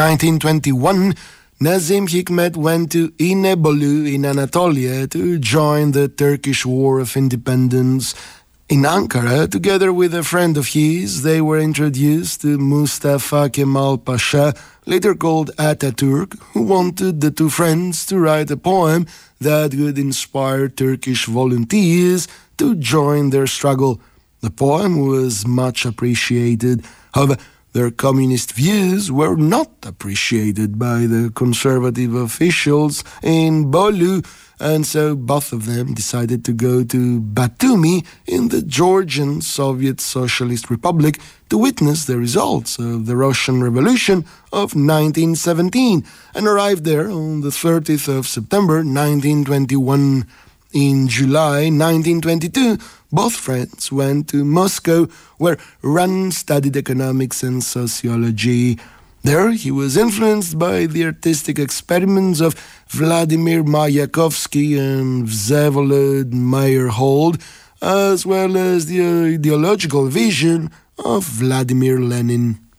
1921, Nazim Hikmet went to İnebolu in Anatolia to join the Turkish War of Independence. In Ankara, together with a friend of his, they were introduced to Mustafa Kemal Pasha, later called Ataturk, who wanted the two friends to write a poem that would inspire Turkish volunteers to join their struggle. The poem was much appreciated. However, their communist views were not appreciated by the conservative officials in Bolu, and so both of them decided to go to Batumi in the Georgian Soviet Socialist Republic to witness the results of the Russian Revolution of 1917 and arrived there on the 30th of September 1921. In July 1922, both friends went to Moscow, where Ran studied economics and sociology. There, he was influenced by the artistic experiments of Vladimir Mayakovsky and Vsevolod Meyerhold, as well as the ideological vision of Vladimir Lenin.